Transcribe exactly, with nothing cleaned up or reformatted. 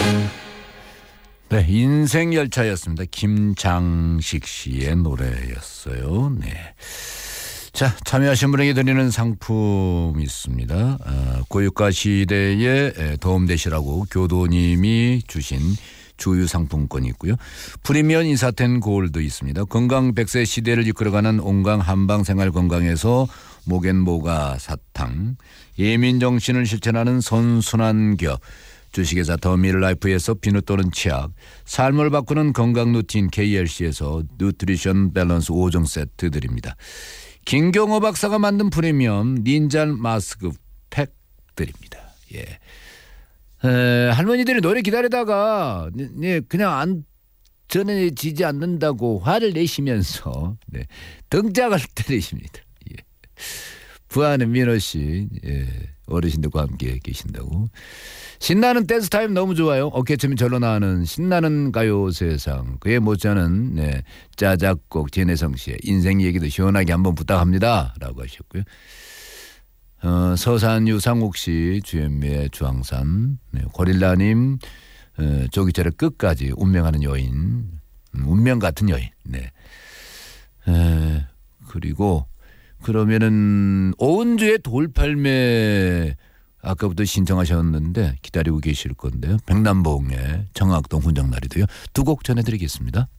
네, 인생열차였습니다. 김장식 씨의 노래였어요. 네. 자, 참여하신 분에게 드리는 상품 있습니다. 어, 고유가 시대에 도움되시라고 교도님이 주신 주유 상품권이 있고요. 프리미엄 인사텐 골드 있습니다. 건강 백 세 시대를 이끌어가는 온강 한방 생활 건강에서 목앤모가 사탕, 예민 정신을 실천하는 선순환 겨, 주식회사 더미라이프에서 비누 또는 치약, 삶을 바꾸는 건강 루틴 케이엘씨에서 누트리션 밸런스 오 종 세트 드립니다. 김경호 박사가 만든 프리미엄 닌자 마스크 팩 드립니다. 예. 에, 할머니들이 노래 기다리다가 네, 그냥 안 전해지지 않는다고 화를 내시면서 네, 등짝을 때리십니다. 예. 부하는 민호 씨, 예, 어르신들과 함께 계신다고. 신나는 댄스 타임 너무 좋아요. 어깨춤이 절로 나오는 신나는 가요 세상. 그에 못지않은 네, 짜작곡 진혜성 씨의 인생 얘기도 시원하게 한번 부탁합니다 라고 하셨고요. 어, 서산 유상욱 씨, 주현미의 주황산, 네, 고릴라님, 어, 조기철의 끝까지 운명하는 여인, 음, 운명 같은 여인. 네. 에, 그리고 그러면은 오은주의 돌팔매 아까부터 신청하셨는데 기다리고 계실 건데요. 백남봉의 정학동 훈장날이도요. 두 곡 전해드리겠습니다.